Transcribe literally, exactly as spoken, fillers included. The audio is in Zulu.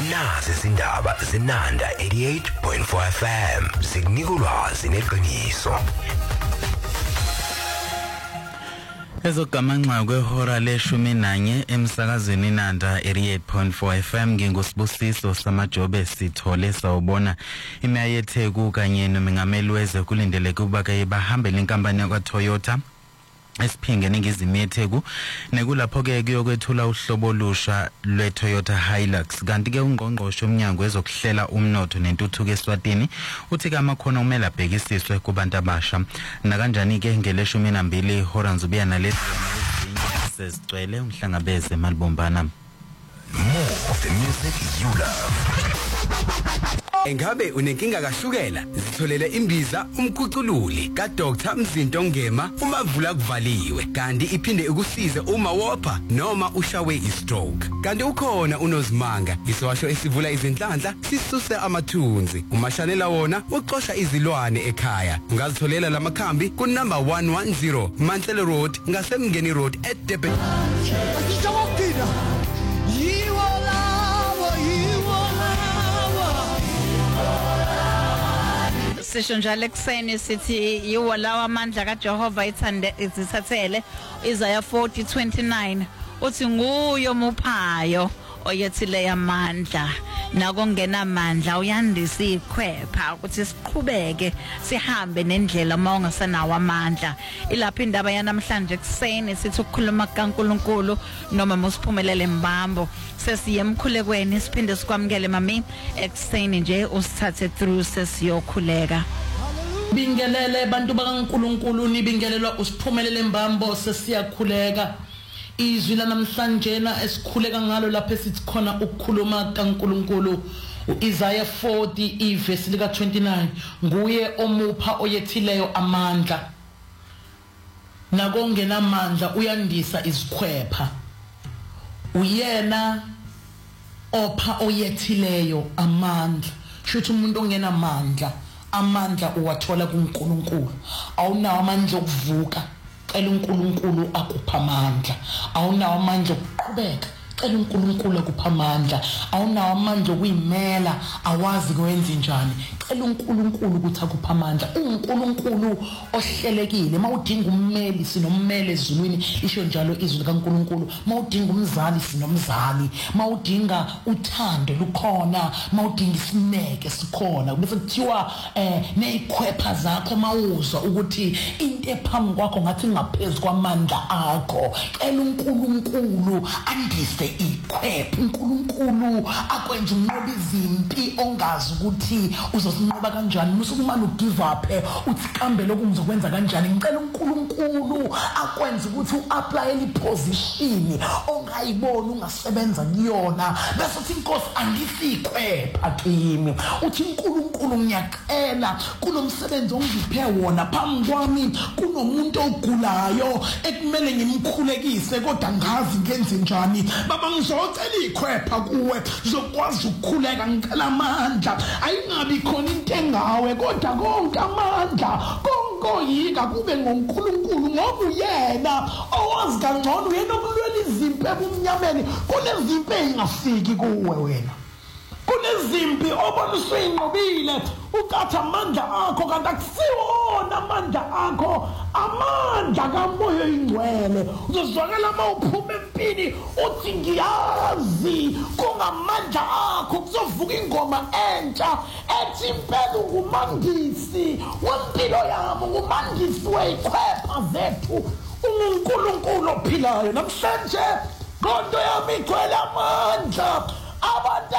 Nazi izindaba zinanda eighty-eight point four F M zikunika ulwazi neqiniso. Ezogamanxa kwehora leshumi nanye emsakazweni Nanda eighty-eight point four F M ngingusibusiso samajobe sithole sawubona imeyetheku kanye nomengameli weze kulindeleke ukuba ke bahambele inkampani yakwa Toyota esiphinge ningizimi yetheku nekulapho ke kuyokwethula uhlobo olusha lwe Toyota Hilux kanti ke ungqongqoshe umnyango ezokuhlela umnotho nentuthuko eSwatini uthi ke amakhono kumele abhekisiswe kubantu abasha na kanjani ke ngeleshumi nambili ihora nzubiya nalezi sezicwele umhlangabeze malibombana. More of the music you love. Engabe unenkinga kashukela zitholele imbiza umkhucululi ka Doctor Mzinto Ngema uma vula kuvaliwe kanti iphinde ukusize uma wopha noma ushawe istroke kanti ukhona unozimanga iswasho esivula izinhlanhla sisuse amathunzi umashanela wona uxosha izilwane ekhaya ungazitholela lamakhambi ku number one ten Mantle Road ngasemngeni Road at Durban. Sisho njalo ekseni sithi yiwo lawa amandla kaJehova ithande izithathele Isaiah forty twenty-nine uthi nguyo muphayo oyethile yamandla nakongena amandla uyandisa ikhwepha ukuthi siqhubeke sihambe nendlela mawungasanawo amandla ilapha indaba yanamhlanje ekseni sithi ukukhuluma kaNkulunkulu noma musiphumelele mbambo sesiye emkhulekweni siphinde sikwamukele mami ekseni nje usithathe through sesiyokhuleka. Bingelele bantu bakaNkulunkulu nibingelelwa usiphumelele mbambo sesiyakhuleka. Izwi lanamhlanje na esikhuleka ngalo lapha esithi khona ukukhuluma kaNkulunkulu uIsaiah forty iverse lika twenty-nine nguye omupha oyethileyo amandla nakongena amandla uyandisa izikhwepha uyena opha oyethileyo amandla shuthi umuntu ongena amandla amandla uwathola kuNkulunkulu awunawo amandla okuvuka cela uNkulunkulu akupha amandla awunawo amandla okuqhubeka cela uNkulunkulu akupha amandla awunawo amandla okuyimela awazi kwenza njani cela uNkulunkulu ukuthi akupha amandla uNkulunkulu ohlelekile mawudinga ummeli sinommeli ezulwini isho njalo izwi likaNkulunkulu mawudinga umzali sinomzali mawudinga uthando lukhona mawudinga isineke sikhona bese kuthiwa eh nezikhwepha zakho mawuzwa ukuthi into ephambi kwakho ngathi ngaphezulu kwamandla akho cela uNkulunkulu andise ikhwepha uNkulunkulu akwenza unqoba izimpi ongazi ukuthi uzosinqoba kanjani musukumana ugive up uthi kambe lokhu ngizokwenza kanjani ngicela uNkulunkulu akwenza ukuthi uapply eli position ongayibona ungasebenza kuyona bese uthi inkosi angisikhwepha kimi uthi uNkulunkulu ngiyacela kulomsebenzi ongiphe wona phambi kwami kunomuntu ogulayo ekumele ngimkhulekise kodwa ngazi ngenze njani baba ngizocela ikhwepha kuwe zokwazi ukukhuleka ngicela amandla ayingabi khona into engawe kodwa konke amandla konke yika kube ngoNkulunkulu ngoba uyena owazi kangcono uyena okulwela izimpi ebumnyameni kunezimpi engafiki kuwe wena kunezimpi obonisa inqobile ukatha amandla akho kanti akusiwona amandla akho amandla kaMoya Oyingcwele uzozwakala mawuphuma empini uthi ngiyazi kungamandla akho kuzovuka ingoma entsha ethi impela ungumangisi wempilo yami ngumangisi wezikhwepha zethu uNkulunkulu ophilayo namhlanje konke yami igcwele amandla abantu